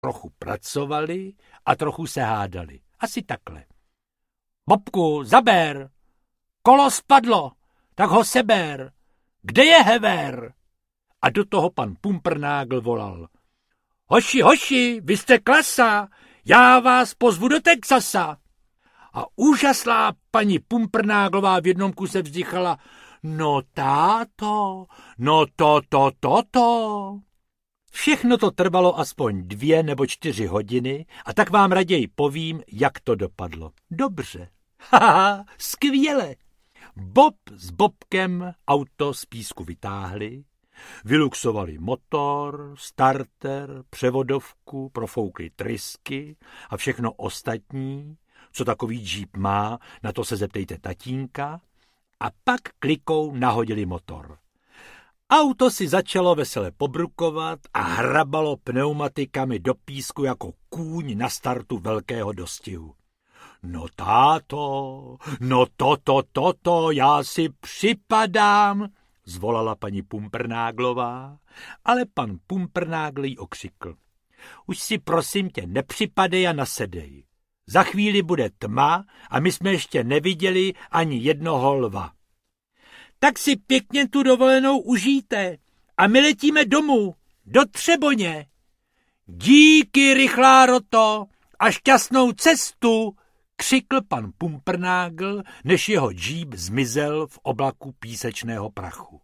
Trochu pracovali a trochu se hádali. Asi takhle. Bobku, zaber! Kolo spadlo, tak ho seber! Kde je Hever? A do toho pan Pumpernágl volal. Hoši, vy jste klasa, já vás pozvu do Texasa. A úžaslá paní Pumpernáglová v jednom kuse vzdychala. No táto, no to. Všechno to trvalo aspoň 2 nebo 4 hodiny a tak vám raději povím, jak to dopadlo. Dobře. Haha, skvěle. Bob s Bobkem auto z písku vytáhli, vyluxovali motor, starter, převodovku, profoukli trysky a všechno ostatní, co takový džíp má, na to se zeptejte tatínka, a pak klikou nahodili motor. Auto si začalo vesele pobrukovat a hrabalo pneumatikami do písku jako kůň na startu velkého dostihu. No táto, no toto, já si připadám, zvolala paní Pumpernáglová, ale pan Pumpernágl jí okřikl. Už si prosím tě nepřipadej a nasedej. Za chvíli bude tma a my jsme ještě neviděli ani jednoho lva. Tak si pěkně tu dovolenou užijte a my letíme domů, do Třeboně. Díky, rychlá roto, a šťastnou cestu, křikl pan Pumpernágl, než jeho džíp zmizel v oblaku písečného prachu.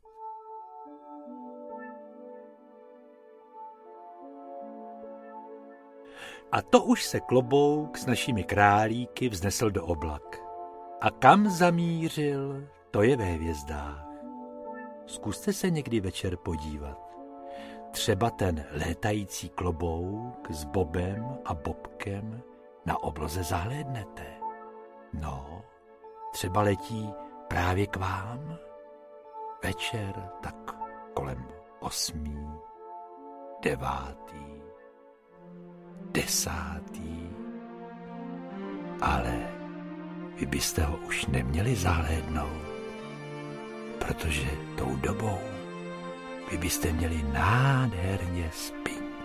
A to už se klobouk s našimi králíky vznesl do oblak. A kam zamířil, to je ve hvězdách. Zkuste se někdy večer podívat. Třeba ten létající klobouk s Bobem a Bobkem na obloze zahlédnete. No, třeba letí právě k vám. Večer tak kolem 8., 9., 10. Ale vy byste ho už neměli zahlédnout, protože tou dobou vy byste měli nádherně spinkat.